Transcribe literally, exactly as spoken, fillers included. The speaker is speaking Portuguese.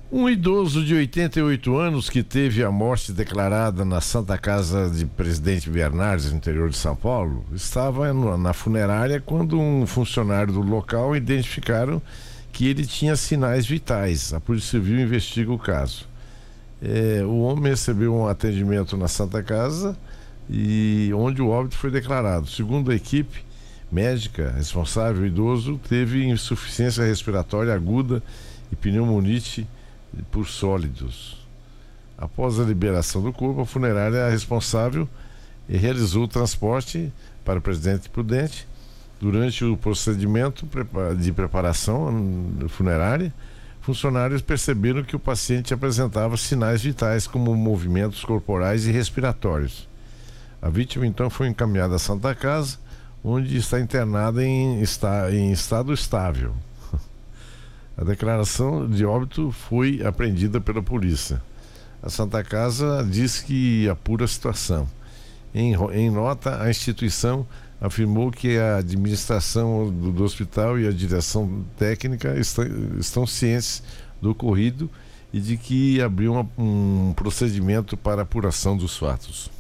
Um idoso de oitenta e oito anos que teve a morte declarada na Santa Casa de Presidente Bernardes, no interior de São Paulo, estava na funerária quando um funcionário do local identificaram que ele tinha sinais vitais. A Polícia Civil investiga o caso. É, o homem recebeu um atendimento na Santa Casa e onde o óbito foi declarado. Segundo a equipe médica responsável, o idoso teve insuficiência respiratória aguda e pneumonite por sólidos. Após a liberação do corpo, a funerária responsável realizou o transporte para o Presidente Prudente. Durante o procedimento de preparação funerária, funcionários perceberam que o paciente apresentava sinais vitais como movimentos corporais e respiratórios. A vítima então foi encaminhada à Santa Casa, onde está internada em, está, em estado estável. A declaração de óbito foi apreendida pela polícia. A Santa Casa diz que apura a situação. Em, em nota, a instituição afirmou que a administração do, do hospital e a direção técnica está, estão cientes do ocorrido e de que abriu uma, um procedimento para apuração dos fatos.